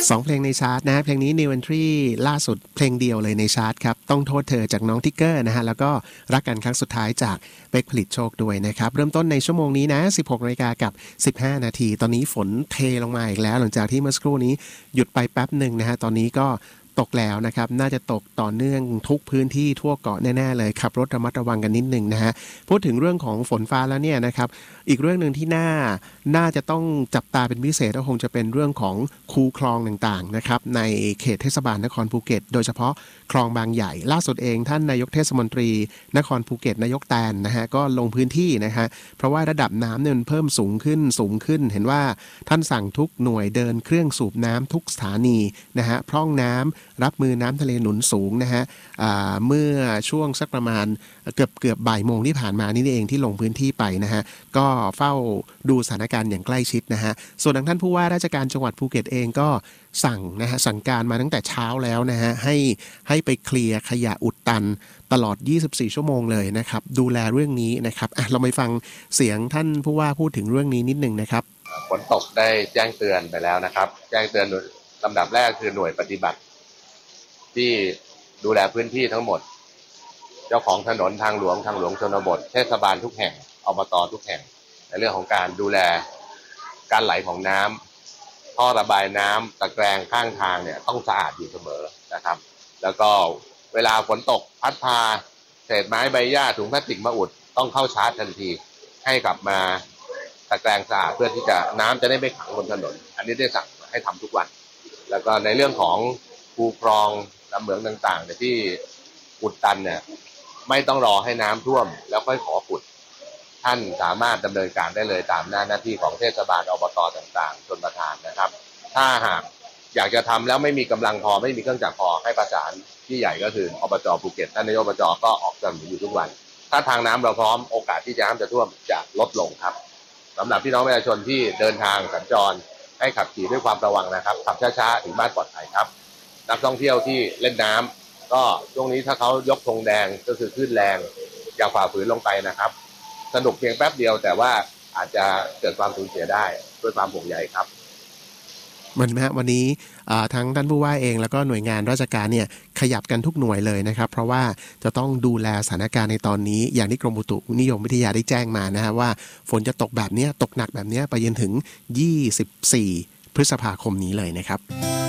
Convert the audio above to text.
2เพลงในชาร์ตนะเพลงนี้ New Entry ล่าสุดเพลงเดียวเลยในชาร์ตครับต้องโทษเธอจากน้องทิกเกอร์นะฮะแล้วก็รักกันครั้งสุดท้ายจากเป๊กผลิตโชคด้วยนะครับเริ่มต้นในชั่วโมงนี้นะ 16 นาฬิกากับ15 นาทีตอนนี้ฝนเทลงมาอีกแล้วหลังจากที่เมื่อสักครู่นี้หยุดไปแป๊บหนึ่งนะฮะตอนนี้ก็ตกแล้วนะครับน่าจะตกต่อเนื่องทุกพื้นที่ทั่วเกาะแน่ๆเลยขับรถระมัดระวังกันนิดนึงนะฮะพูดถึงเรื่องของฝนฟ้าแล้วเนี่ยนะครับอีกเรื่องนึงที่น่าจะต้องจับตาเป็นพิเศษก็คงจะเป็นเรื่องของคูคลองต่างๆนะครับในเขตเทศบาลนครภูเก็ตโดยเฉพาะคลองบางใหญ่ล่าสุดเองท่านนายกเทศมนตรีนครภูเก็ตนายกแตนนะฮะก็ลงพื้นที่นะฮะเพราะว่าระดับน้ำเนี่ยมันเพิ่มสูงขึ้นเห็นว่าท่านสั่งทุกหน่วยเดินเครื่องสูบน้ำทุกสถานีนะฮะพร่องน้ำรับมือน้ำทะเลหนุนสูงนะฮะเมื่อช่วงสักประมาณเกือบบ่ายโมงที่ผ่านมานี่เองที่ลงพื้นที่ไปนะฮะก็เฝ้าดูสถานการณ์อย่างใกล้ชิดนะฮะส่วนทางท่านผู้ว่าราชการจังหวัดภูเก็ตเองก็สั่งการมาตั้งแต่เช้าแล้วนะฮะให้ไปเคลียร์ขยะอุดตันตลอด24ชั่วโมงเลยนะครับดูแลเรื่องนี้นะครับเราไปฟังเสียงท่านผู้ว่าพูดถึงเรื่องนี้นิดนึงนะครับฝนตกได้แจ้งเตือนไปแล้วนะครับแจ้งเตือนลำดับแรกคือหน่วยปฏิบัติที่ดูแลพื้นที่ทั้งหมดเจ้าของถนนทางหลวงชนบทเทศบาลทุกแห่งอบตทุกแห่งในเรื่องของการดูแลการไหลของน้ำท่อระบายน้ำตะแกรงข้างทางเนี่ยต้องสะอาดอยู่เสมอนะครับแล้วก็เวลาฝนตกพัดพาเศษไม้ใบหญ้าถุงพลาสติกมาอุดต้องเข้าชาร์จทันทีให้กลับมาตะแกรงสะอาดเพื่อที่จะน้ำจะได้ไม่ขังบนถนนอันนี้ได้สั่งให้ทำทุกวันแล้วก็ในเรื่องของคูคลองลำเหมืองต่างๆที่อุดตันเนี่ยไม่ต้องรอให้น้ำท่วมแล้วค่อยขอขุดท่านสามารถดำเนินการได้เลยตามหน้าที่ของเทศบาลอบตต่างๆชนประทานนะครับถ้าหากอยากจะทำแล้วไม่มีกำลังพอไม่มีเครื่องจักรพอให้ประสานที่ใหญ่ก็คืออบจภูเก็ตท่านนายกอบจก็ออกสนับสนุนอยู่ทุกวันถ้าทางน้ำเราพร้อมโอกาสที่น้ำจะท่วมจะลดลงครับสำหรับพี่น้องประชาชนที่เดินทางสัญจรให้ขับขี่ด้วยความระวังนะครับขับช้าๆถึงบ้านปลอดภัยครับนักท่องเที่ยวที่เล่นน้ำก็ช่วงนี้ถ้าเขายกธงแดงก็คือคลื่นแรงอย่าฝ่าฝืนลงไปนะครับสนุกเพียงแป๊บเดียวแต่ว่าอาจจะเกิดความสูญเสียได้ด้วยความห่วงใยครับมันไหมฮะวันนี้ทั้งท่านผู้ว่าเองแล้วก็หน่วยงานราชการเนี่ยขยับกันทุกหน่วยเลยนะครับเพราะว่าจะต้องดูแลสถานการณ์ในตอนนี้อย่างที่กรมอุตุนิยมวิทยาได้แจ้งมานะฮะว่าฝนจะตกแบบนี้ตกหนักแบบนี้ไปจนถึง24พฤษภาคมนี้เลยนะครับ